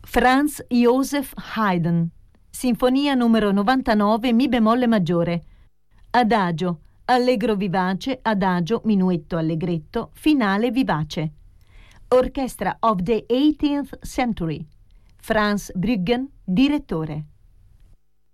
Franz Joseph Haydn, Sinfonia numero 99 Mi bemolle maggiore, Adagio, allegro vivace, adagio, minuetto allegretto, finale vivace. Orchestra of the 18th Century, Franz Bruggen, direttore.